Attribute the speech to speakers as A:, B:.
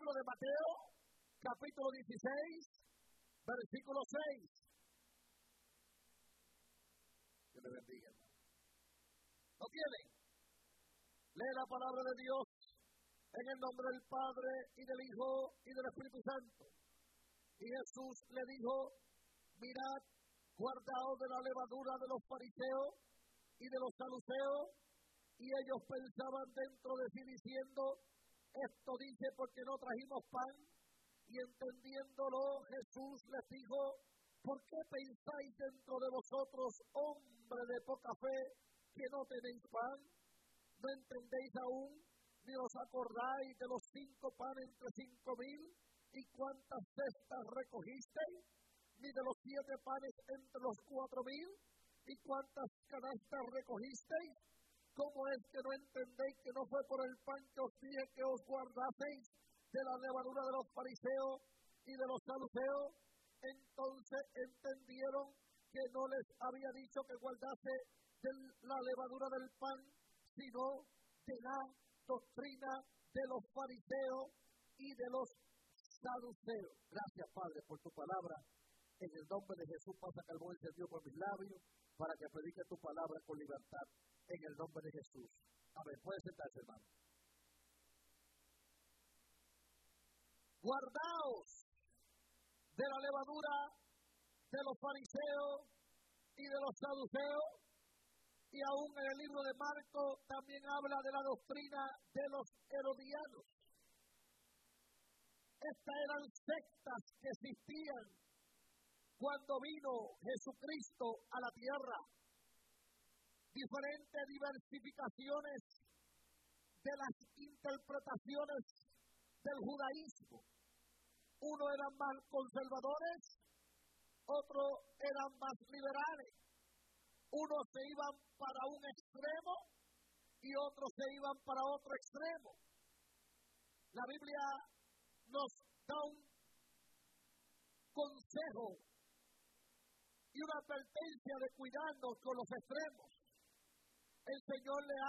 A: libro de Mateo, capítulo 16, versículo 6. Que le bendiga, hermano. ¿Lo tienen? Lee la palabra de Dios en el nombre del Padre, y del Hijo, y del Espíritu Santo. Y Jesús le dijo: mirad, guardaos de la levadura de los fariseos y de los saduceos. Y ellos pensaban dentro de sí diciendo: esto dice porque no trajimos pan. Y entendiéndolo, Jesús les dijo: ¿por qué pensáis dentro de vosotros, hombre de poca fe, que no tenéis pan? ¿No entendéis aún, ni os acordáis de los 5 panes entre 5,000? ¿Y cuántas cestas recogisteis? ¿Ni de los 7 panes entre los 4,000? ¿Y cuántas canastas recogisteis? ¿Cómo es que no entendéis que no fue por el pan que os dije que os guardaseis de la levadura de los fariseos y de los saduceos? Entonces entendieron que no les había dicho que guardase de la levadura del pan, sino de la doctrina de los fariseos y de los saduceos. Gracias, Padre, por tu palabra. En el nombre de Jesús, pasa carbón encendido por mis labios para que predique tu palabra con libertad. En el nombre de Jesús. Amén. Puede sentarse, hermano. Guardaos de la levadura de los fariseos y de los saduceos. Y aún en el libro de Marcos también habla de la doctrina de los herodianos. Estas eran sectas que existían cuando vino Jesucristo a la tierra. Diferentes diversificaciones de las interpretaciones del judaísmo. Unos eran más conservadores, otros eran más liberales. Unos se iban para un extremo y otros se iban para otro extremo. La Biblia nos da un consejo y una advertencia de cuidarnos con los extremos. El Señor le